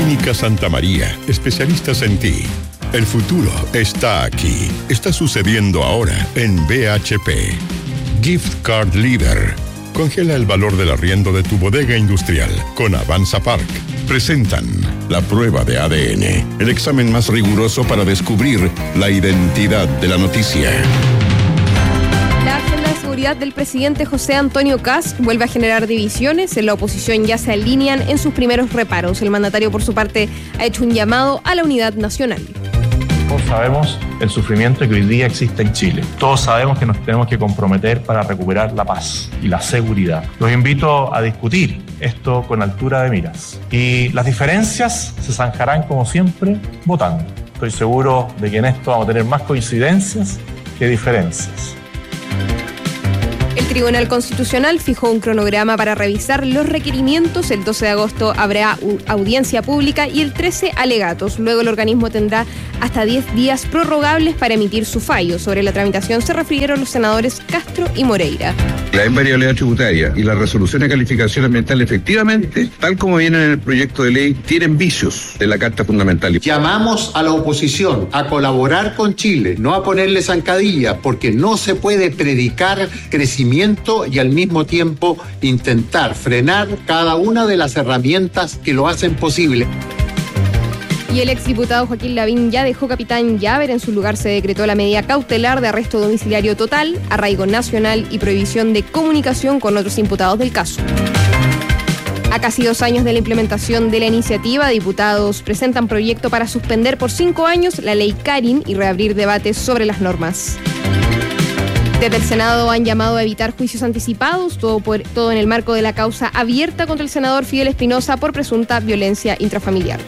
Clínica Santa María, especialistas en ti. El futuro está aquí. Está sucediendo ahora en BHP. Gift Card Leader. Congela el valor del arriendo de tu bodega industrial con Avanza Park. Presentan la prueba de ADN, el examen más riguroso para descubrir la identidad de la noticia. La agenda de seguridad del presidente José Antonio Kast vuelve a generar divisiones. En la oposición ya se alinean en sus primeros reparos. El mandatario, por su parte, ha hecho un llamado a la unidad nacional. Todos sabemos el sufrimiento que hoy día existe en Chile. Todos sabemos que nos tenemos que comprometer para recuperar la paz y la seguridad. Los invito a discutir esto con altura de miras. Y las diferencias se zanjarán, como siempre, votando. Estoy seguro de que en esto vamos a tener más coincidencias que diferencias. El Tribunal Constitucional fijó un cronograma para revisar los requerimientos. El 12 de agosto habrá audiencia pública y el 13 alegatos. Luego el organismo tendrá hasta 10 días prorrogables para emitir su fallo. Sobre la tramitación se refirieron los senadores Castro y Moreira. La invariabilidad tributaria y la resolución de calificación ambiental, efectivamente, tal como viene en el proyecto de ley, tienen vicios de la Carta Fundamental. Llamamos a la oposición a colaborar con Chile, no a ponerle zancadilla, porque no se puede predicar crecimiento y al mismo tiempo intentar frenar cada una de las herramientas que lo hacen posible. Y el exdiputado Joaquín Lavín ya dejó capitán Llaver. En su lugar se decretó la medida cautelar de arresto domiciliario total, arraigo nacional y prohibición de comunicación con otros imputados del caso. A casi 2 años de la implementación de la iniciativa, diputados presentan proyecto para suspender por 5 años la ley Karin y reabrir debates sobre las normas. Desde el Senado han llamado a evitar juicios anticipados, todo en el marco de la causa abierta contra el senador Fidel Espinosa por presunta violencia intrafamiliar.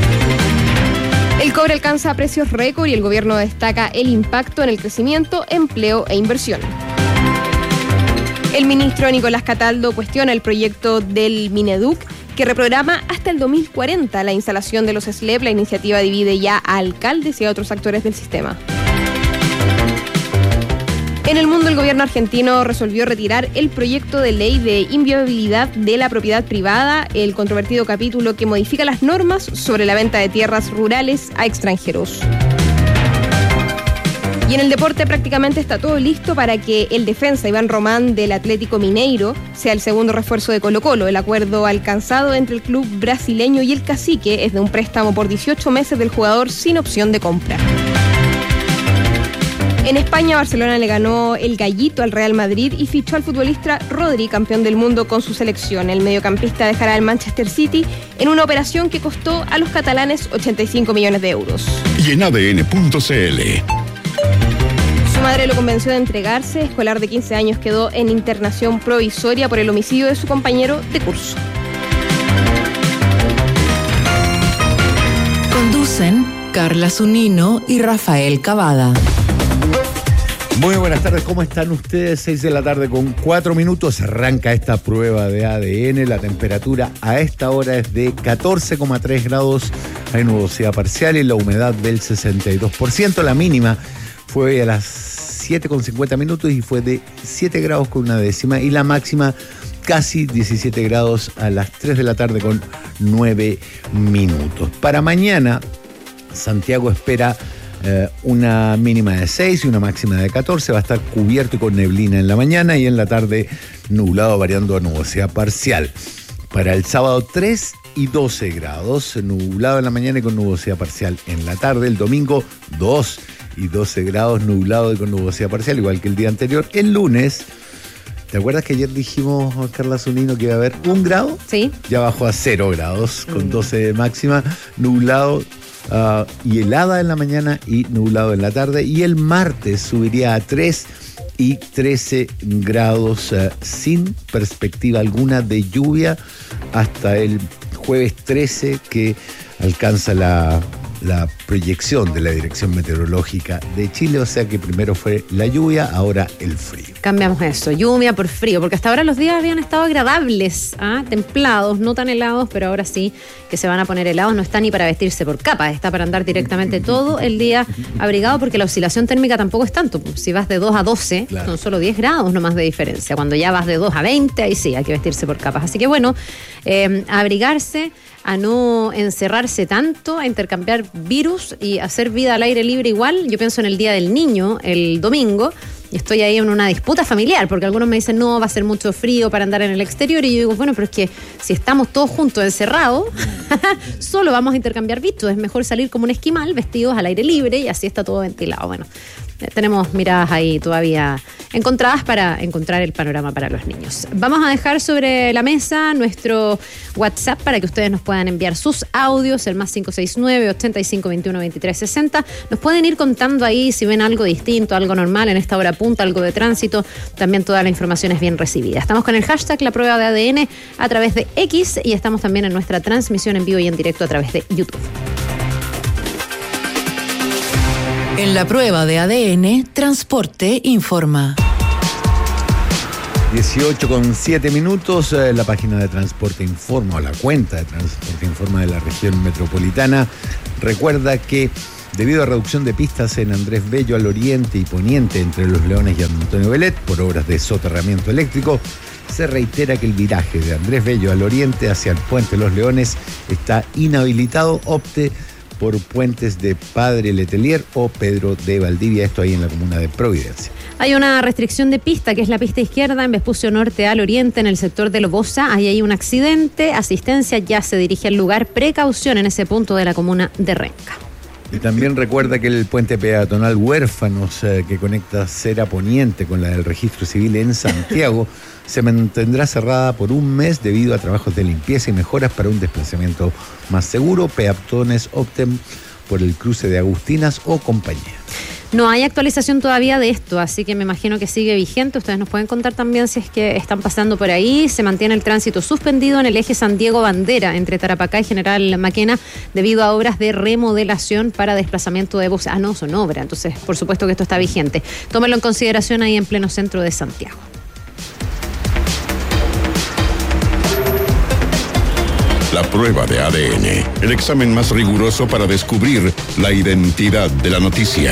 El cobre alcanza precios récord y el gobierno destaca el impacto en el crecimiento, empleo e inversión. El ministro Nicolás Cataldo cuestiona el proyecto del Mineduc que reprograma hasta el 2040 la instalación de los SLEP. La iniciativa divide ya a alcaldes y a otros actores del sistema. En el mundo, el gobierno argentino resolvió retirar el proyecto de ley de inviolabilidad de la propiedad privada, el controvertido capítulo que modifica las normas sobre la venta de tierras rurales a extranjeros. Y en el deporte prácticamente está todo listo para que el defensa Iván Román del Atlético Mineiro sea el segundo refuerzo de Colo-Colo. El acuerdo alcanzado entre el club brasileño y el Cacique es de un préstamo por 18 meses del jugador sin opción de compra. En España, Barcelona le ganó el gallito al Real Madrid y fichó al futbolista Rodri, campeón del mundo con su selección. El mediocampista dejará el Manchester City en una operación que costó a los catalanes 85 millones de euros. Y en ADN.cl. Su madre lo convenció de entregarse. Escolar de 15 años quedó en internación provisoria por el homicidio de su compañero de curso. Conducen Carla Zunino y Rafael Cavada. Muy buenas tardes, ¿cómo están ustedes? 6 de la tarde con 4 minutos, arranca esta prueba de ADN. La temperatura a esta hora es de 14,3 grados, hay nubosidad parcial y la humedad del 62%. La mínima fue a las 7,50 minutos y fue de 7 grados con 1/10, y la máxima casi 17 grados a las 3 de la tarde con 9 minutos. Para mañana, Santiago espera una mínima de 6 y una máxima de 14. Va a estar cubierto y con neblina en la mañana y en la tarde nublado variando a nubosidad parcial. Para el sábado 3 y 12 grados, nublado en la mañana y con nubosidad parcial en la tarde. El domingo 2 y 12 grados, nublado y con nubosidad parcial, igual que el día anterior. El lunes, ¿te acuerdas que ayer dijimos, Carla Zunino, que iba a haber 1 grado? Sí. Ya bajó a 0 grados, con 12 de máxima, nublado y helada en la mañana y nublado en la tarde. Y el martes subiría a 3 y 13 grados sin perspectiva alguna de lluvia hasta el jueves 13, que alcanza la proyección de la Dirección Meteorológica de Chile, o sea que primero fue la lluvia, ahora el frío. Cambiamos eso, lluvia por frío, porque hasta ahora los días habían estado agradables, templados, no tan helados, pero ahora sí que se van a poner helados. No está ni para vestirse por capa, está para andar directamente todo el día abrigado, porque la oscilación térmica tampoco es tanto. Si vas de 2 a 12, claro, son solo 10 grados nomás de diferencia. Cuando ya vas de 2 a 20, ahí sí hay que vestirse por capas. Así que bueno, a abrigarse, a no encerrarse tanto, a intercambiar virus y hacer vida al aire libre igual. Yo pienso en el Día del Niño, el domingo, y estoy ahí en una disputa familiar, porque algunos me dicen, no, va a ser mucho frío para andar en el exterior, y yo digo, bueno, pero es que si estamos todos juntos encerrados, solo vamos a intercambiar bichos, es mejor salir como un esquimal, vestidos al aire libre, y así está todo ventilado. Bueno, tenemos miradas ahí todavía encontradas para encontrar el panorama para los niños. Vamos a dejar sobre la mesa nuestro WhatsApp para que ustedes nos puedan enviar sus audios, el más 569-8521-2360. Nos pueden ir contando ahí si ven algo distinto, algo normal en esta hora punta, algo de tránsito. También toda la información es bien recibida. Estamos con el hashtag La Prueba de ADN a través de X, y estamos también en nuestra transmisión en vivo y en directo a través de YouTube. En La Prueba de ADN, Transporte informa. 18:07, la página de Transporte Informa, o la cuenta de Transporte Informa de la región metropolitana, recuerda que debido a reducción de pistas en Andrés Bello al oriente y poniente entre Los Leones y Antonio Velet por obras de soterramiento eléctrico, se reitera que el viraje de Andrés Bello al oriente hacia el puente Los Leones está inhabilitado. Opte por puentes de Padre Letelier o Pedro de Valdivia, esto ahí en la comuna de Providencia. Hay una restricción de pista, que es la pista izquierda en Vespucio Norte al oriente, en el sector de Lobosa. Ahí hay un accidente, asistencia ya se dirige al lugar, precaución en ese punto de la comuna de Renca. Y también recuerda que el puente peatonal Huérfanos, que conecta Cera Poniente con la del Registro Civil en Santiago, se mantendrá cerrada por un mes debido a trabajos de limpieza y mejoras para un desplazamiento más seguro. Peatones opten por el cruce de Agustinas o compañía. No hay actualización todavía de esto, así que me imagino que sigue vigente. Ustedes nos pueden contar también si es que están pasando por ahí. Se mantiene el tránsito suspendido en el eje San Diego-Bandera entre Tarapacá y General Maquena debido a obras de remodelación para desplazamiento de buses. No, son obras, entonces por supuesto que esto está vigente. Tómenlo en consideración ahí en pleno centro de Santiago. La prueba de ADN, el examen más riguroso para descubrir la identidad de la noticia.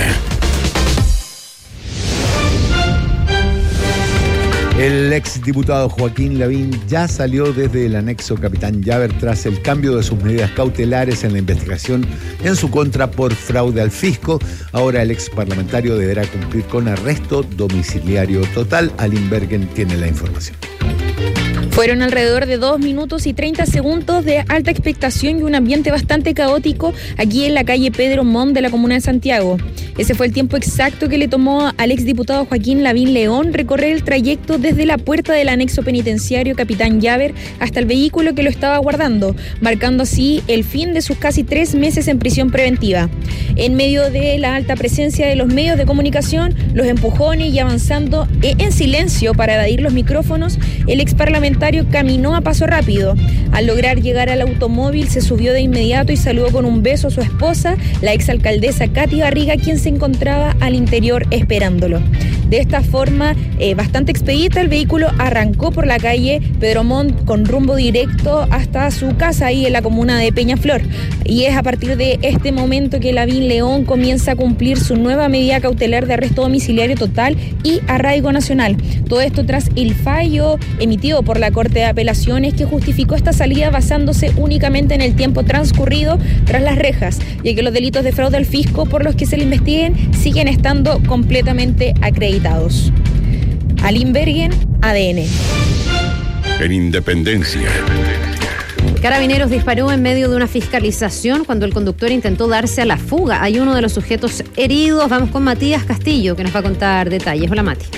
El exdiputado Joaquín Lavín ya salió desde el anexo Capitán Llaver tras el cambio de sus medidas cautelares en la investigación en su contra por fraude al fisco. Ahora el exparlamentario deberá cumplir con arresto domiciliario total. Aline Bergen tiene la información. Fueron alrededor de 2 minutos y 30 segundos de alta expectación y un ambiente bastante caótico aquí en la calle Pedro Montt de la comuna de Santiago. Ese fue el tiempo exacto que le tomó al exdiputado Joaquín Lavín León recorrer el trayecto desde la puerta del anexo penitenciario Capitán Llaver hasta el vehículo que lo estaba guardando, marcando así el fin de sus casi 3 meses en prisión preventiva. En medio de la alta presencia de los medios de comunicación, los empujones y avanzando en silencio para evadir los micrófonos, el exparlamentario caminó a paso rápido. Al lograr llegar al automóvil, se subió de inmediato y saludó con un beso a su esposa, la exalcaldesa Katy Barriga, quien se encontraba al interior esperándolo. De esta forma, bastante expedita, el vehículo arrancó por la calle Pedro Montt con rumbo directo hasta su casa ahí en la comuna de Peñaflor. Y es a partir de este momento que Lavín León comienza a cumplir su nueva medida cautelar de arresto domiciliario total y arraigo nacional. Todo esto tras el fallo emitido por la Corte de Apelaciones, que justificó esta salida basándose únicamente en el tiempo transcurrido tras las rejas, ya que los delitos de fraude al fisco por los que se le investiguen siguen estando completamente acreditados. Aline Bergen, ADN. En Independencia. Carabineros disparó en medio de una fiscalización cuando el conductor intentó darse a la fuga. Hay uno de los sujetos heridos. Vamos con Matías Castillo, que nos va a contar detalles. Hola, Mati.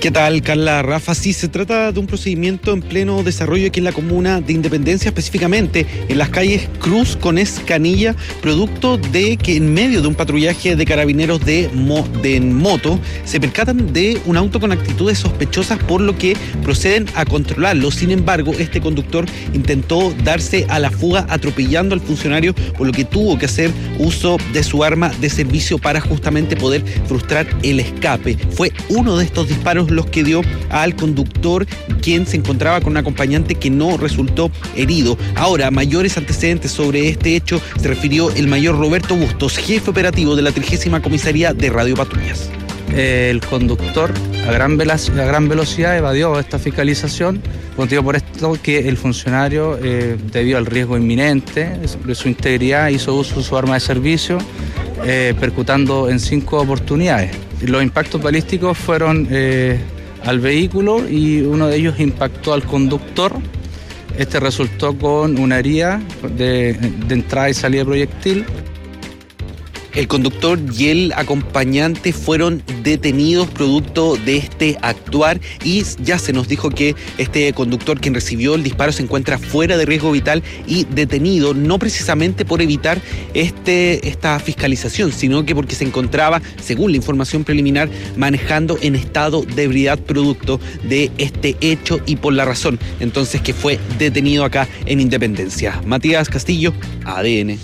¿Qué tal, Carla, Rafa? Sí, se trata de un procedimiento en pleno desarrollo aquí en la comuna de Independencia, específicamente en las calles Cruz con Escanilla, producto de que en medio de un patrullaje de carabineros en moto se percatan de un auto con actitudes sospechosas, por lo que proceden a controlarlo. Sin embargo, este conductor intentó darse a la fuga atropellando al funcionario, por lo que tuvo que hacer uso de su arma de servicio para justamente poder frustrar el escape. Fue uno de estos disparos los que dio al conductor, quien se encontraba con un acompañante que no resultó herido. Ahora, mayores antecedentes sobre este hecho se refirió el mayor Roberto Bustos, jefe operativo de la 30ª Comisaría de Radio Patrullas. El conductor a gran velocidad evadió esta fiscalización, motivo por esto que el funcionario, debido al riesgo inminente de su integridad, hizo uso de su arma de servicio, percutando en 5 oportunidades. Los impactos balísticos fueron al vehículo y uno de ellos impactó al conductor. Este resultó con una herida de entrada y salida de proyectil. El conductor y el acompañante fueron detenidos producto de este actuar, y ya se nos dijo que este conductor, quien recibió el disparo, se encuentra fuera de riesgo vital y detenido, no precisamente por evitar esta fiscalización, sino que porque se encontraba, según la información preliminar, manejando en estado de ebriedad producto de este hecho y por la razón entonces que fue detenido acá en Independencia. Matías Castillo, ADN.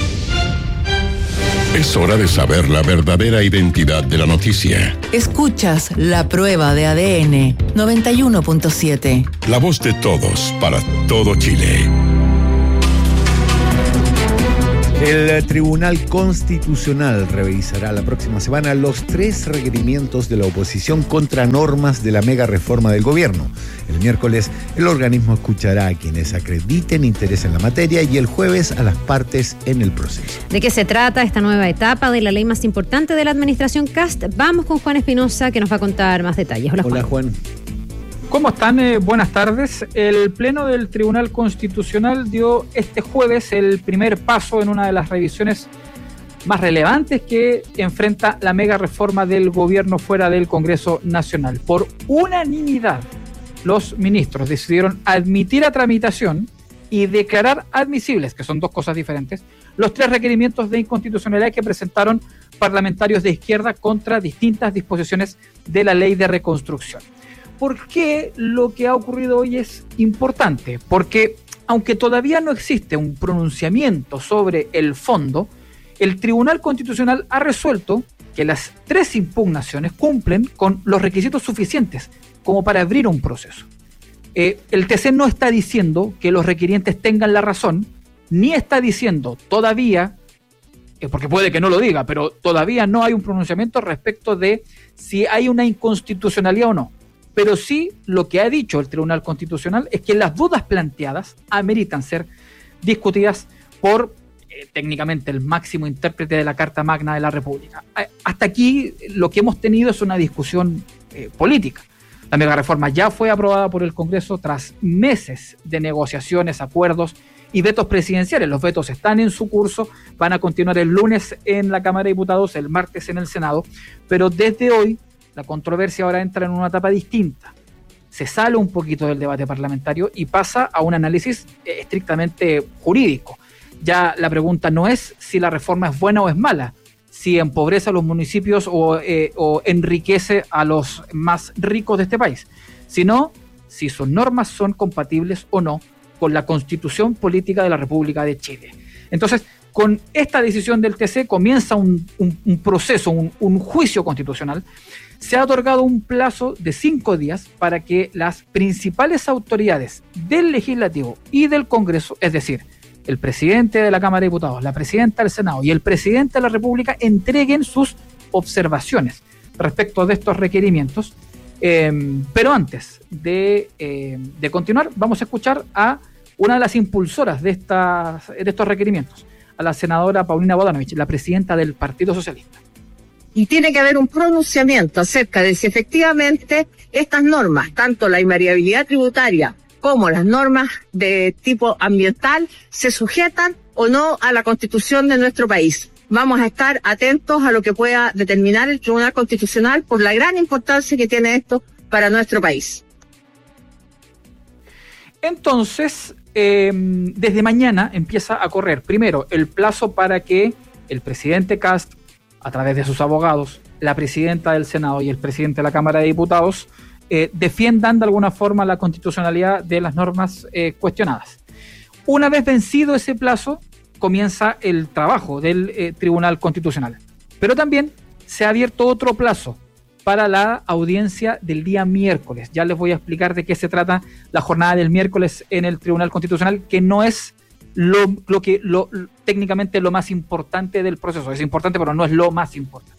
Es hora de saber la verdadera identidad de la noticia. Escuchas La Prueba de ADN 91.7. La voz de todos para todo Chile. El Tribunal Constitucional revisará la próxima semana los 3 requerimientos de la oposición contra normas de la mega reforma del gobierno. El miércoles, el organismo escuchará a quienes acrediten interés en la materia y el jueves a las partes en el proceso. ¿De qué se trata esta nueva etapa de la ley más importante de la administración Kast? Vamos con Juan Espinosa, que nos va a contar más detalles. Hola, Juan. ¿Cómo están? Buenas tardes. El Pleno del Tribunal Constitucional dio este jueves el primer paso en una de las revisiones más relevantes que enfrenta la mega reforma del gobierno fuera del Congreso Nacional. Por unanimidad, los ministros decidieron admitir a tramitación y declarar admisibles, que son 2 cosas diferentes, los 3 requerimientos de inconstitucionalidad que presentaron parlamentarios de izquierda contra distintas disposiciones de la Ley de Reconstrucción. ¿Por qué lo que ha ocurrido hoy es importante? Porque aunque todavía no existe un pronunciamiento sobre el fondo, el Tribunal Constitucional ha resuelto que las 3 impugnaciones cumplen con los requisitos suficientes como para abrir un proceso. El TC no está diciendo que los requirientes tengan la razón, ni está diciendo todavía, porque puede que no lo diga, pero todavía no hay un pronunciamiento respecto de si hay una inconstitucionalidad o no. Pero sí, lo que ha dicho el Tribunal Constitucional es que las dudas planteadas ameritan ser discutidas por, técnicamente, el máximo intérprete de la Carta Magna de la República. Hasta aquí lo que hemos tenido es una discusión política. La mega reforma ya fue aprobada por el Congreso tras meses de negociaciones, acuerdos y vetos presidenciales. Los vetos están en su curso, van a continuar el lunes en la Cámara de Diputados, el martes en el Senado, pero desde hoy la controversia ahora entra en una etapa distinta. Se sale un poquito del debate parlamentario y pasa a un análisis estrictamente jurídico. Ya la pregunta no es si la reforma es buena o es mala, si empobrece a los municipios o enriquece a los más ricos de este país, sino si sus normas son compatibles o no con la Constitución Política de la República de Chile. Entonces, con esta decisión del TC comienza un proceso, un juicio constitucional. Se ha otorgado un plazo de 5 días para que las principales autoridades del Legislativo y del Congreso, es decir, el presidente de la Cámara de Diputados, la presidenta del Senado y el presidente de la República, entreguen sus observaciones respecto de estos requerimientos. Pero antes de continuar, vamos a escuchar a una de las impulsoras de estos requerimientos, a la senadora Paulina Bodanovich, la presidenta del Partido Socialista. Y tiene que haber un pronunciamiento acerca de si efectivamente estas normas, tanto la invariabilidad tributaria como las normas de tipo ambiental, se sujetan o no a la Constitución de nuestro país. Vamos a estar atentos a lo que pueda determinar el Tribunal Constitucional por la gran importancia que tiene esto para nuestro país. Entonces, desde mañana empieza a correr, primero, el plazo para que el presidente Kast, a través de sus abogados, la presidenta del Senado y el presidente de la Cámara de Diputados, defiendan de alguna forma la constitucionalidad de las normas cuestionadas. Una vez vencido ese plazo, comienza el trabajo del Tribunal Constitucional. Pero también se ha abierto otro plazo para la audiencia del día miércoles. Ya les voy a explicar de qué se trata la jornada del miércoles en el Tribunal Constitucional, que no es técnicamente lo más importante del proceso. Es importante, pero no es lo más importante.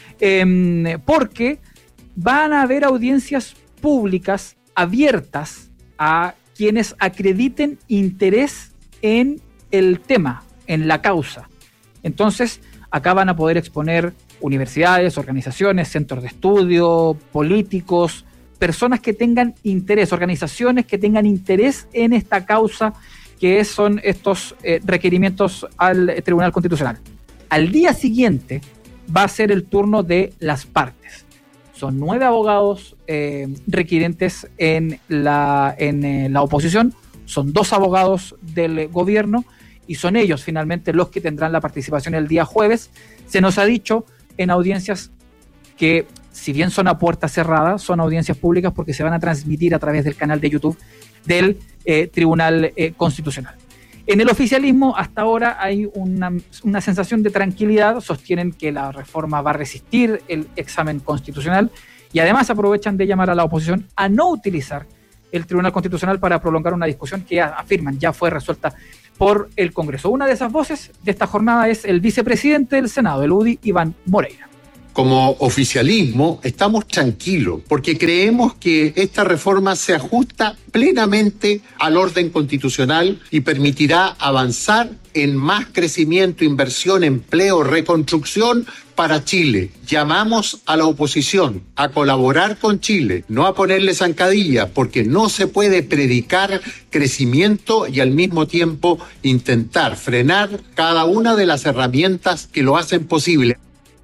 Porque van a haber audiencias públicas abiertas a quienes acrediten interés en el tema, en la causa. Entonces, acá van a poder exponer universidades, organizaciones, centros de estudio, políticos, personas que tengan interés, organizaciones que tengan interés en esta causa, que son estos requerimientos al Tribunal Constitucional. Al día siguiente va a ser el turno de las partes. Son 9 abogados requirentes en la oposición, son 2 abogados del gobierno y son ellos finalmente los que tendrán la participación el día jueves. Se nos ha dicho en audiencias que, si bien son a puerta cerrada, son audiencias públicas porque se van a transmitir a través del canal de YouTube del Tribunal Constitucional. En el oficialismo hasta ahora hay una sensación de tranquilidad, sostienen que la reforma va a resistir el examen constitucional y además aprovechan de llamar a la oposición a no utilizar el Tribunal Constitucional para prolongar una discusión que afirman ya fue resuelta por el Congreso. Una de esas voces de esta jornada es el vicepresidente del Senado, el UDI, Iván Moreira. Como oficialismo estamos tranquilos porque creemos que esta reforma se ajusta plenamente al orden constitucional y permitirá avanzar en más crecimiento, inversión, empleo, reconstrucción para Chile. Llamamos a la oposición a colaborar con Chile, no a ponerle zancadilla, porque no se puede predicar crecimiento y al mismo tiempo intentar frenar cada una de las herramientas que lo hacen posible.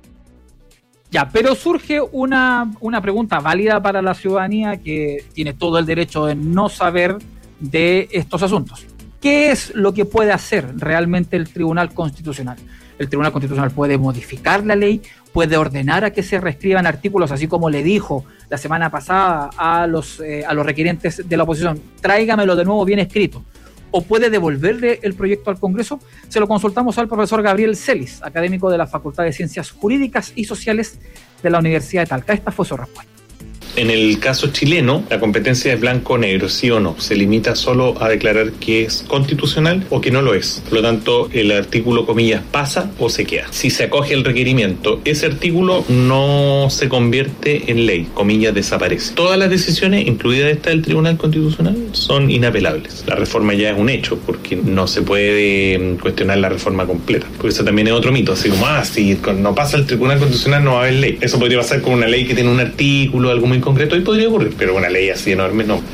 Ya, pero surge una pregunta válida para la ciudadanía que tiene todo el derecho de no saber de estos asuntos. ¿Qué es lo que puede hacer realmente el Tribunal Constitucional? El Tribunal Constitucional puede modificar la ley, puede ordenar a que se reescriban artículos, así como le dijo la semana pasada a los requirentes de la oposición, tráigamelo de nuevo bien escrito. O puede devolverle el proyecto al Congreso. Se lo consultamos al profesor Gabriel Celis, académico de la Facultad de Ciencias Jurídicas y Sociales de la Universidad de Talca. Esta fue su respuesta. En el caso chileno, la competencia es blanco o negro, sí o no. Se limita solo a declarar que es constitucional o que no lo es. Por lo tanto, el artículo, comillas, pasa o se queda. Si se acoge el requerimiento, ese artículo no se convierte en ley, comillas, desaparece. Todas las decisiones, incluida esta del Tribunal Constitucional, son inapelables. La reforma ya es un hecho, porque no se puede cuestionar la reforma completa. Porque eso también es otro mito, así como, si no pasa el Tribunal Constitucional no va a haber ley. Eso podría pasar con una ley que tiene un artículo, algo muy concreto, y podría ocurrir, pero una ley así enorme no.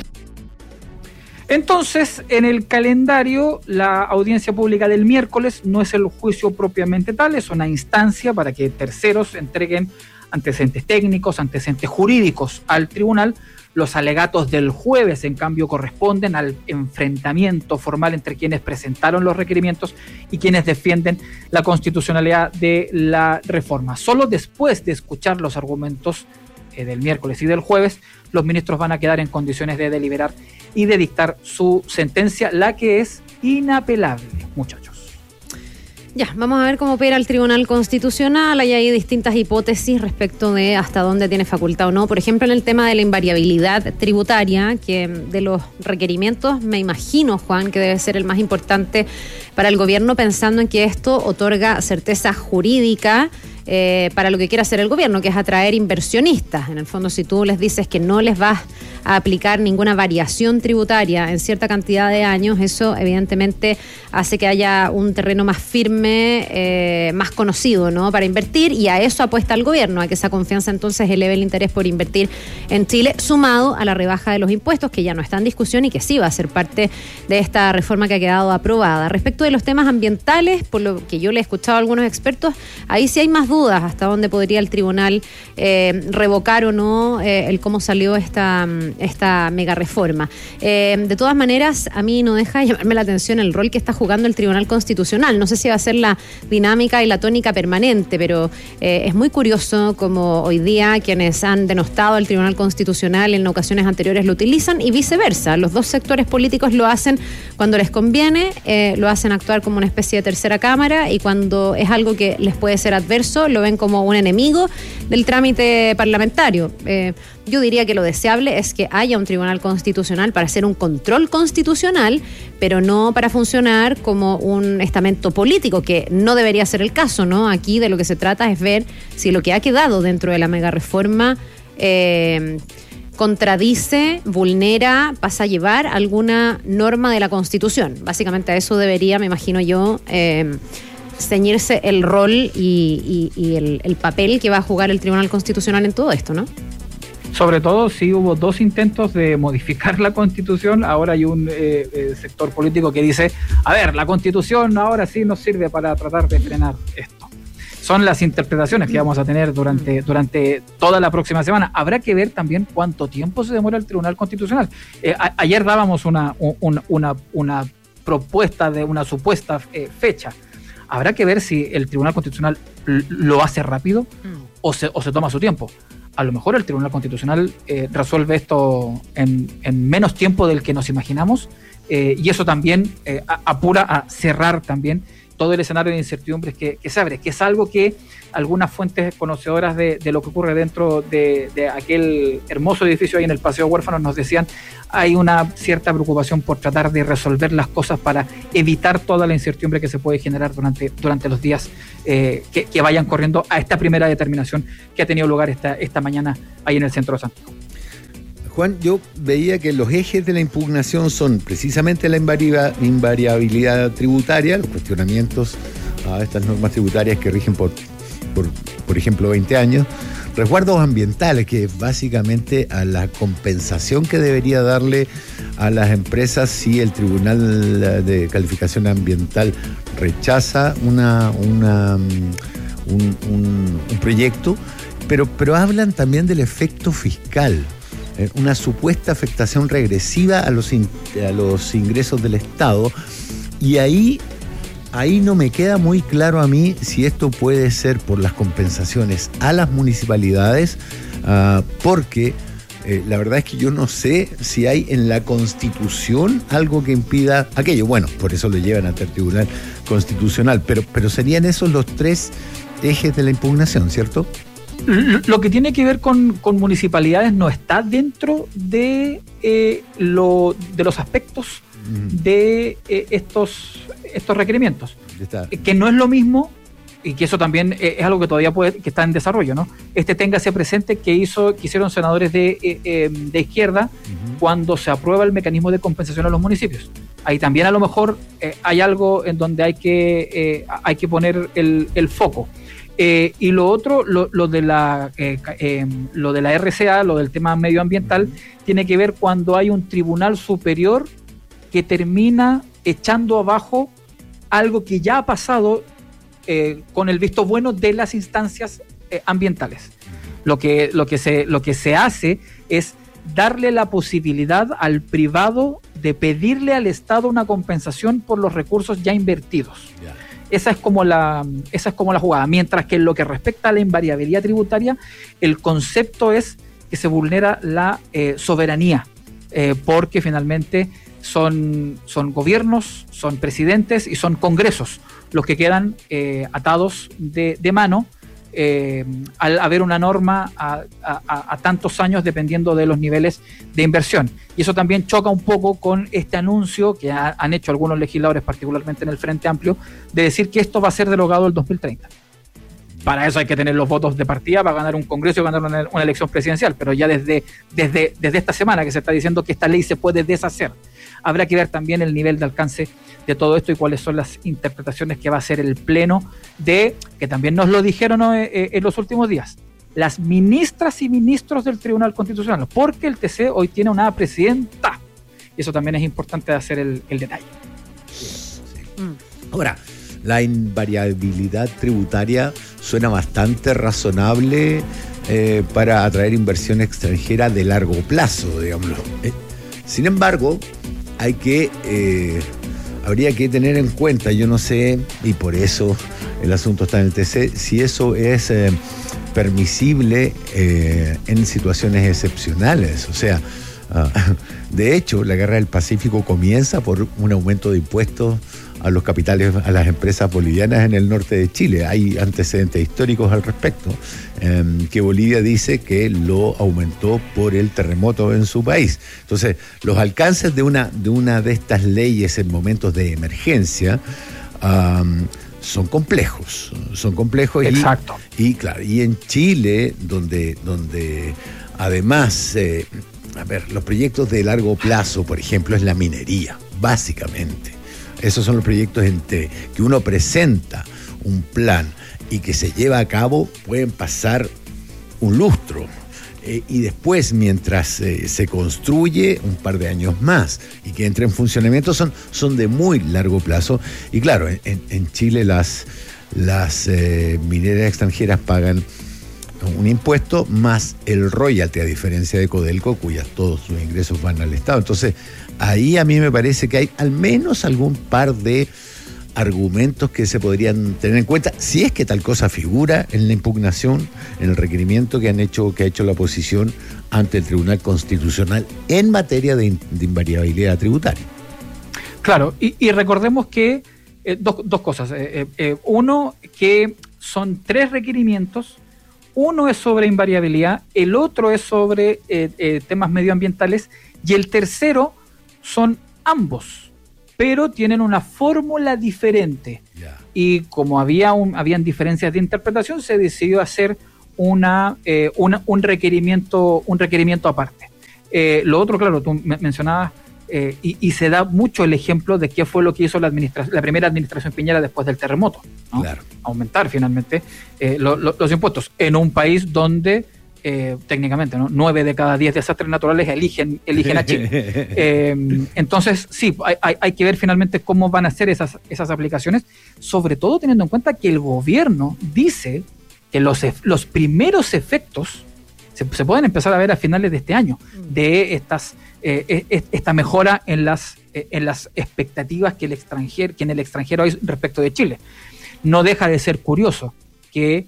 Entonces, en el calendario, la audiencia pública del miércoles no es el juicio propiamente tal, es una instancia para que terceros entreguen antecedentes técnicos, antecedentes jurídicos al tribunal. Los alegatos del jueves, en cambio, corresponden al enfrentamiento formal entre quienes presentaron los requerimientos y quienes defienden la constitucionalidad de la reforma. Solo después de escuchar los argumentos del miércoles y del jueves, los ministros van a quedar en condiciones de deliberar y de dictar su sentencia, la que es inapelable, muchachos. Ya, vamos a ver cómo opera el Tribunal Constitucional. Hay distintas hipótesis respecto de hasta dónde tiene facultad o no. Por ejemplo, en el tema de la invariabilidad tributaria, que de los requerimientos, me imagino, Juan, que debe ser el más importante para el gobierno, pensando en que esto otorga certeza jurídica para lo que quiera hacer el gobierno, que es atraer inversionistas. En el fondo, si tú les dices que no les vas a aplicar ninguna variación tributaria en cierta cantidad de años, eso evidentemente hace que haya un terreno más firme, más conocido, ¿no?, para invertir, y a eso apuesta el gobierno, a que esa confianza entonces eleve el interés por invertir en Chile, sumado a la rebaja de los impuestos, que ya no está en discusión y que sí va a ser parte de esta reforma que ha quedado aprobada. Respecto de los temas ambientales, por lo que yo le he escuchado a algunos expertos, ahí sí hay más dudas dudas hasta dónde podría el tribunal revocar o no el cómo salió esta mega reforma. De todas maneras, a mí no deja de llamarme la atención el rol que está jugando el Tribunal Constitucional. No sé si va a ser la dinámica y la tónica permanente, pero es muy curioso como hoy día quienes han denostado al Tribunal Constitucional en ocasiones anteriores lo utilizan y viceversa. Los dos sectores políticos lo hacen cuando les conviene, lo hacen actuar como una especie de tercera cámara, y cuando es algo que les puede ser adverso lo ven como un enemigo del trámite parlamentario. Yo diría que lo deseable es que haya un Tribunal Constitucional para hacer un control constitucional, pero no para funcionar como un estamento político, que no debería ser el caso, ¿no? Aquí de lo que se trata es ver si lo que ha quedado dentro de la mega reforma contradice, vulnera, pasa a llevar alguna norma de la Constitución. Básicamente a eso debería, me imagino yo, ceñirse el rol y el papel que va a jugar el Tribunal Constitucional en todo esto, ¿no? Sobre todo si hubo 2 intentos de modificar la Constitución, ahora hay un sector político que dice, a ver, la Constitución ahora sí nos sirve para tratar de frenar esto. Son las interpretaciones que vamos a tener durante toda la próxima semana. Habrá que ver también cuánto tiempo se demora el Tribunal Constitucional. Ayer dábamos una propuesta de una supuesta fecha. Habrá que ver si el Tribunal Constitucional lo hace rápido o se toma su tiempo. A lo mejor el Tribunal Constitucional resuelve esto en menos tiempo del que nos imaginamos, y eso también apura a cerrar también todo el escenario de incertidumbres que se abre, que es algo que algunas fuentes conocedoras de lo que ocurre dentro de aquel hermoso edificio ahí en el Paseo Huérfanos nos decían, hay una cierta preocupación por tratar de resolver las cosas para evitar toda la incertidumbre que se puede generar durante los días que vayan corriendo a esta primera determinación que ha tenido lugar esta mañana ahí en el centro de Santiago. Juan, yo veía que los ejes de la impugnación son precisamente la invariabilidad tributaria, los cuestionamientos a estas normas tributarias que rigen por ejemplo, 20 años, resguardos ambientales, que es básicamente a la compensación que debería darle a las empresas si el Tribunal de Calificación Ambiental rechaza un proyecto, pero hablan también del efecto fiscal. Una supuesta afectación regresiva a los ingresos del Estado, y ahí no me queda muy claro a mí si esto puede ser por las compensaciones a las municipalidades, porque la verdad es que yo no sé si hay en la Constitución algo que impida aquello. Bueno, por eso lo llevan ante el Tribunal Constitucional, pero serían esos los 3 ejes de la impugnación, ¿cierto? Lo que tiene que ver con municipalidades no está dentro de los aspectos de estos requerimientos, que no es lo mismo, y que eso también es algo que todavía que está en desarrollo, ¿no? Téngase presente que hicieron senadores de izquierda cuando se aprueba el mecanismo de compensación a los municipios. Ahí también a lo mejor hay algo en donde hay que poner el foco. Y lo otro, lo de la RCA, lo del tema medioambiental, tiene que ver cuando hay un tribunal superior que termina echando abajo algo que ya ha pasado con el visto bueno de las instancias ambientales. Lo que se hace es darle la posibilidad al privado de pedirle al Estado una compensación por los recursos ya invertidos. Yeah. Esa es como la jugada. Mientras que en lo que respecta a la invariabilidad tributaria, el concepto es que se vulnera la soberanía, porque finalmente son gobiernos, son presidentes y son congresos los que quedan atados de mano al haber una norma a tantos años dependiendo de los niveles de inversión. Y eso también choca un poco con este anuncio que han hecho algunos legisladores, particularmente en el Frente Amplio, de decir que esto va a ser derogado el 2030. Para eso hay que tener los votos de partida para ganar un congreso y ganar una elección presidencial, pero ya desde esta semana que se está diciendo que esta ley se puede deshacer. Habrá que ver también el nivel de alcance de todo esto y cuáles son las interpretaciones que va a hacer el Pleno que también nos lo dijeron en los últimos días, las ministras y ministros del Tribunal Constitucional, porque el TC hoy tiene una presidenta. Y eso también es importante de hacer el detalle. Ahora, la invariabilidad tributaria suena bastante razonable para atraer inversión extranjera de largo plazo, digámoslo. Sin embargo, habría que tener en cuenta, yo no sé, y por eso el asunto está en el TC, si eso es permisible en situaciones excepcionales. O sea, de hecho, la Guerra del Pacífico comienza por un aumento de impuestos a los capitales, a las empresas bolivianas en el norte de Chile. Hay antecedentes históricos al respecto, que Bolivia dice que lo aumentó por el terremoto en su país. Entonces, los alcances de una de estas leyes en momentos de emergencia son complejos. Exacto. Y claro, y en Chile, donde además, los proyectos de largo plazo, por ejemplo, es la minería, básicamente. Esos son los proyectos que uno presenta un plan y que se lleva a cabo, pueden pasar un lustro. Y después, mientras se construye, un par de años más, y que entre en funcionamiento, son de muy largo plazo. Y claro, en Chile las mineras extranjeras pagan un impuesto más el royalty, a diferencia de Codelco, todos sus ingresos van al Estado. Entonces, ahí a mí me parece que hay al menos algún par de argumentos que se podrían tener en cuenta, si es que tal cosa figura en la impugnación, en el requerimiento que ha hecho la oposición ante el Tribunal Constitucional en materia de invariabilidad tributaria. Claro, y recordemos que dos cosas. Uno, que son 3 requerimientos. Uno es sobre invariabilidad, el otro es sobre temas medioambientales, y el tercero son ambos, pero tienen una fórmula diferente. Yeah. Y como habían diferencias de interpretación, se decidió hacer un requerimiento aparte. Lo otro, claro, tú mencionabas, y se da mucho el ejemplo de qué fue lo que hizo la primera administración Piñera después del terremoto, ¿no? Claro. Aumentar finalmente los impuestos en un país donde técnicamente, ¿no? 9 de cada 10 desastres naturales eligen a Chile. Entonces, sí, hay que ver finalmente cómo van a ser esas aplicaciones, sobre todo teniendo en cuenta que el gobierno dice que los primeros efectos se pueden empezar a ver a finales de este año, de esta mejora en las expectativas que en el extranjero hay respecto de Chile. No deja de ser curioso que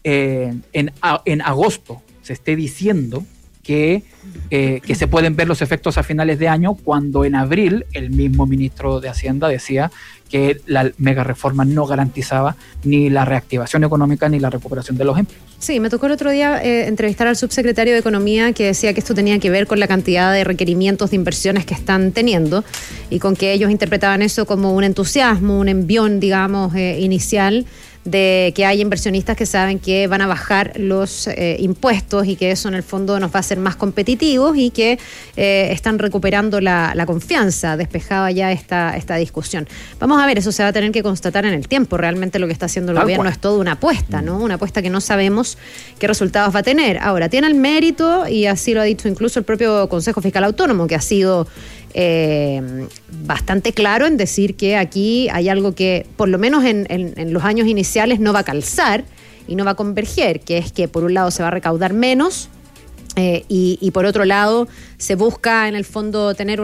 en agosto se esté diciendo que se pueden ver los efectos a finales de año, cuando en abril el mismo ministro de Hacienda decía que la mega reforma no garantizaba ni la reactivación económica ni la recuperación de los empleos. Sí, me tocó el otro día entrevistar al subsecretario de Economía, que decía que esto tenía que ver con la cantidad de requerimientos de inversiones que están teniendo, y con que ellos interpretaban eso como un entusiasmo, un envión, digamos, inicial, de que hay inversionistas que saben que van a bajar los impuestos, y que eso en el fondo nos va a hacer más competitivos, y que están recuperando la confianza. Despejada ya esta discusión. Vamos a ver, eso se va a tener que constatar en el tiempo. Realmente lo que está haciendo el gobierno es toda una apuesta, ¿no? Una apuesta que no sabemos qué resultados va a tener. Ahora, tiene el mérito, y así lo ha dicho incluso el propio Consejo Fiscal Autónomo, que ha sido bastante claro en decir que aquí hay algo que, por lo menos en los años iniciales, no va a calzar y no va a converger, que es que por un lado se va a recaudar menos, y por otro lado se busca en el fondo tener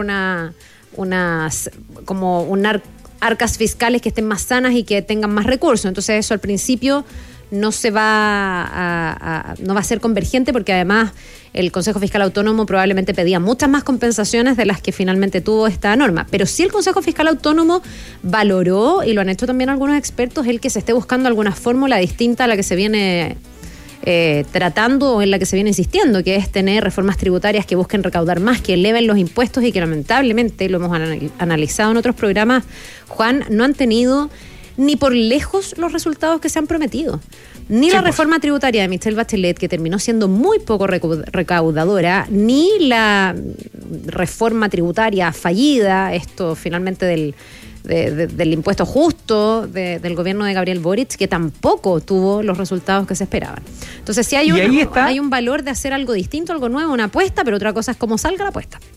arcas fiscales que estén más sanas y que tengan más recursos. Entonces eso al principio no va a ser convergente, porque además el Consejo Fiscal Autónomo probablemente pedía muchas más compensaciones de las que finalmente tuvo esta norma. Pero sí el Consejo Fiscal Autónomo valoró, y lo han hecho también algunos expertos, el que se esté buscando alguna fórmula distinta a la que se viene tratando, o en la que se viene insistiendo, que es tener reformas tributarias que busquen recaudar más, que eleven los impuestos, y que lamentablemente, lo hemos analizado en otros programas, Juan, no han tenido ni por lejos los resultados que se han prometido. Ni la reforma tributaria de Michelle Bachelet, que terminó siendo muy poco recaudadora, ni la reforma tributaria fallida, esto finalmente del impuesto justo del gobierno de Gabriel Boric, que tampoco tuvo los resultados que se esperaban. Entonces sí hay un valor de hacer algo distinto, algo nuevo, una apuesta, pero otra cosa es cómo salga la apuesta.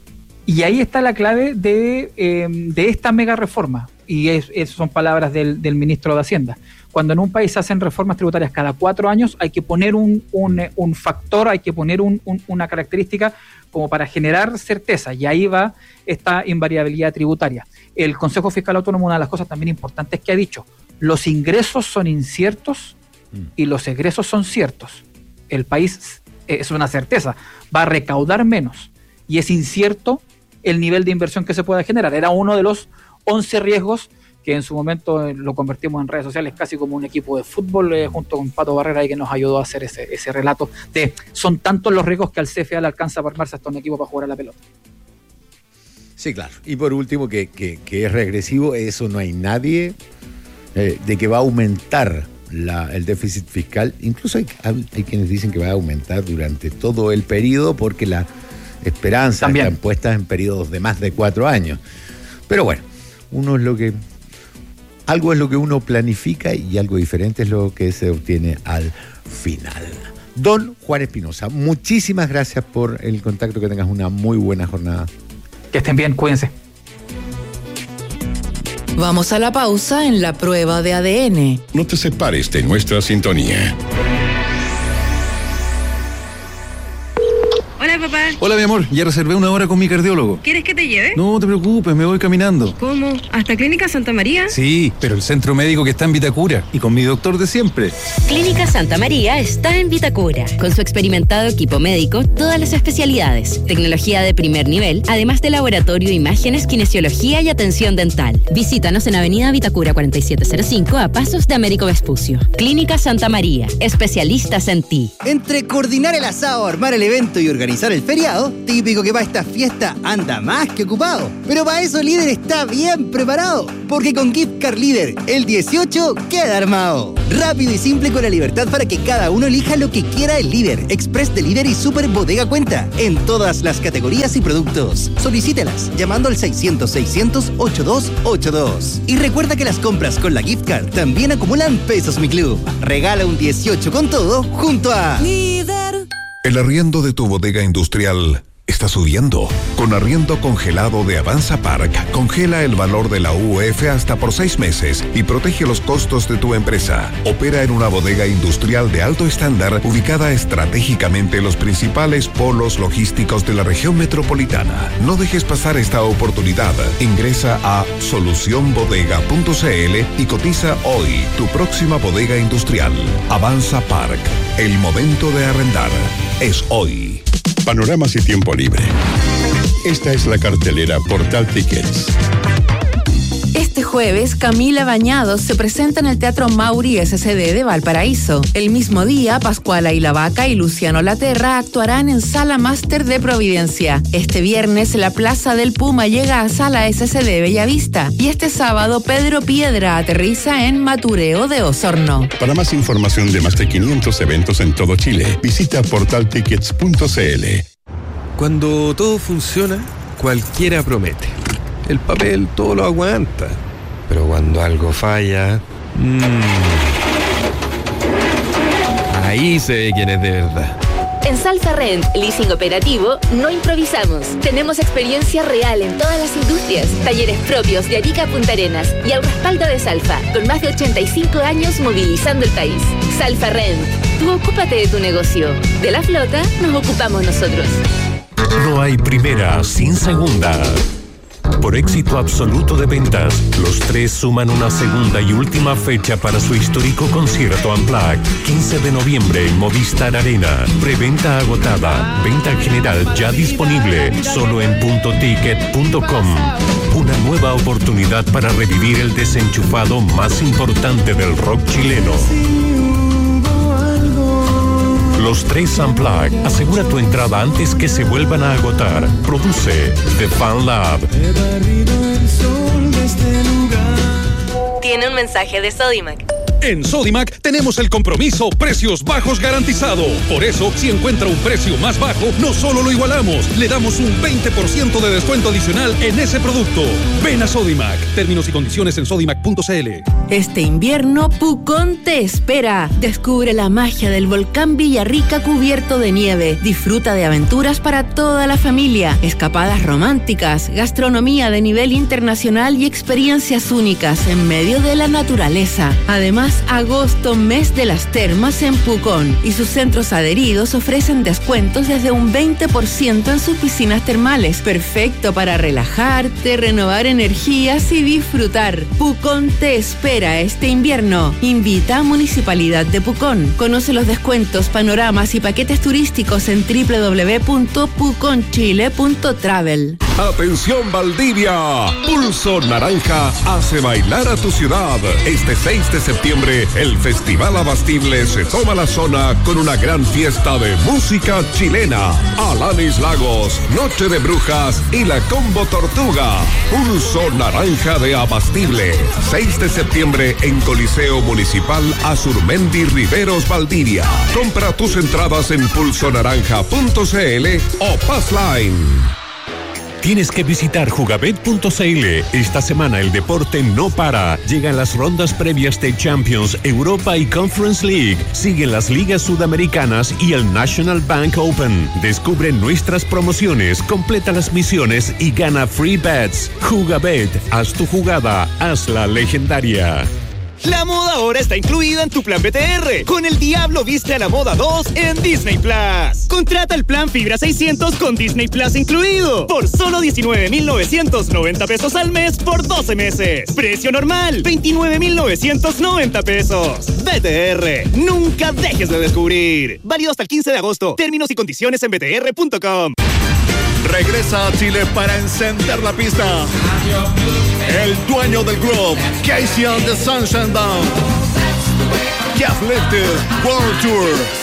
Y ahí está la clave de esta mega reforma. Y esas son palabras del ministro de Hacienda. Cuando en un país se hacen reformas tributarias cada 4 años, hay que poner un factor, hay que poner una característica como para generar certeza. Y ahí va esta invariabilidad tributaria. El Consejo Fiscal Autónomo, una de las cosas también importantes que ha dicho, los ingresos son inciertos y los egresos son ciertos. El país, es una certeza, va a recaudar menos y es incierto el nivel de inversión que se pueda generar. Era uno de los 11 riesgos que en su momento lo convertimos en redes sociales casi como un equipo de fútbol junto con Pato Barrera y que nos ayudó a hacer ese relato de son tantos los riesgos que al CFA le alcanza para armarse hasta un equipo para jugar a la pelota. Sí, claro. Y por último, que es regresivo, eso no hay nadie de que va a aumentar el déficit fiscal. Incluso hay quienes dicen que va a aumentar durante todo el periodo porque las esperanzas están puestas en periodos de más de 4 años. Pero bueno, algo es lo que uno planifica y algo diferente es lo que se obtiene al final. Don Juan Espinosa, muchísimas gracias por el contacto, que tengas una muy buena jornada. Que estén bien, cuídense. Vamos a la pausa en la prueba de ADN. No te separes de nuestra sintonía. Hola, papá. Hola, mi amor. Ya reservé una hora con mi cardiólogo. ¿Quieres que te lleve? No te preocupes, me voy caminando. ¿Cómo? ¿Hasta Clínica Santa María? Sí, pero el centro médico que está en Vitacura y con mi doctor de siempre. Clínica Santa María está en Vitacura. Con su experimentado equipo médico, todas las especialidades, tecnología de primer nivel, además de laboratorio, imágenes, kinesiología y atención dental. Visítanos en Avenida Vitacura 4705 a pasos de Américo Vespucio. Clínica Santa María, especialistas en ti. Entre coordinar el asado, armar el evento y organizar el feriado, típico que para esta fiesta anda más que ocupado. Pero para eso Líder está bien preparado, porque con Gift Card Líder, el 18 queda armado. Rápido y simple con la libertad para que cada uno elija lo que quiera el Líder, Express de Líder y Super Bodega Cuenta, en todas las categorías y productos. Solicítelas llamando al 600-600-8282. Y recuerda que las compras con la Gift Card también acumulan pesos Mi Club. Regala un 18 con todo junto a Líder. El arriendo de tu bodega industrial está subiendo. Con arriendo congelado de Avanza Park, congela el valor de la UF hasta por 6 meses y protege los costos de tu empresa. Opera en una bodega industrial de alto estándar ubicada estratégicamente en los principales polos logísticos de la región metropolitana. No dejes pasar esta oportunidad. Ingresa a solucionbodega.cl y cotiza hoy tu próxima bodega industrial. Avanza Park. El momento de arrendar es hoy. Panoramas y tiempo libre. Esta es la cartelera Portal Tickets. Este jueves, Camila Bañados se presenta en el Teatro Mauri SCD de Valparaíso. El mismo día, Pascuala y la Vaca y Luciano Laterra actuarán en Sala Máster de Providencia. Este viernes, la Plaza del Puma llega a Sala SCD Bellavista. Y este sábado, Pedro Piedra aterriza en Matureo de Osorno. Para más información de más de 500 eventos en todo Chile, visita portaltickets.cl. Cuando todo funciona, cualquiera promete. El papel todo lo aguanta. Pero cuando algo falla... ahí se ve quién es de verdad. En Salfa Rent, leasing operativo, no improvisamos. Tenemos experiencia real en todas las industrias, talleres propios de Arica a Punta Arenas y al respaldo de Salfa, con más de 85 años movilizando el país. Salfa Rent, tú ocúpate de tu negocio. De la flota nos ocupamos nosotros. No hay primera sin segunda. Por éxito absoluto de ventas, los Tres suman una segunda y última fecha para su histórico concierto Unplugged, 15 de noviembre en Movistar Arena. Preventa agotada, venta general ya disponible, solo en puntoticket.com. Una nueva oportunidad para revivir el desenchufado más importante del rock chileno. Los Tres Unplugged. Asegura tu entrada antes que se vuelvan a agotar. Produce The Fan Lab. Tiene un mensaje de Sodimac. En Sodimac tenemos el compromiso precios bajos garantizado. Por eso, si encuentra un precio más bajo, no solo lo igualamos, le damos un 20% de descuento adicional en ese producto. Ven a Sodimac. Términos y condiciones en sodimac.cl. Este invierno, Pucón te espera. Descubre la magia del volcán Villarrica cubierto de nieve. Disfruta de aventuras para toda la familia, escapadas románticas, gastronomía de nivel internacional y experiencias únicas en medio de la naturaleza. Además, agosto, mes de las termas en Pucón, y sus centros adheridos ofrecen descuentos desde un 20% en sus piscinas termales. Perfecto para relajarte, renovar energías y disfrutar. Pucón te espera este invierno. Invita a Municipalidad de Pucón. Conoce los descuentos, panoramas y paquetes turísticos en www.puconchile.travel. Atención Valdivia, Pulso Naranja hace bailar a tu ciudad. Este 6 de septiembre, el Festival Abastible se toma la zona con una gran fiesta de música chilena. Alanis Lagos, Noche de Brujas y la Combo Tortuga. Pulso Naranja de Abastible. 6 de septiembre en Coliseo Municipal Azurmendi Riveros, Valdivia. Compra tus entradas en pulsonaranja.cl o Passline. Tienes que visitar jugabet.cl. Esta semana el deporte no para. Llegan las rondas previas de Champions, Europa y Conference League. Siguen las ligas sudamericanas y el National Bank Open. Descubre nuestras promociones, completa las misiones y gana free bets. Jugabet, haz tu jugada, hazla legendaria. La moda ahora está incluida en tu plan BTR. Con El Diablo Viste a la Moda 2 en Disney Plus. Contrata el plan Fibra 600 con Disney Plus incluido. Por solo 19,990 pesos al mes por 12 meses. Precio normal, 29,990 pesos. BTR, nunca dejes de descubrir. Válido hasta el 15 de agosto. Términos y condiciones en btr.com. Regresa a Chile para encender la pista. El dueño del club, Casey and the Sunshine Band. Calf Lifted World Tour.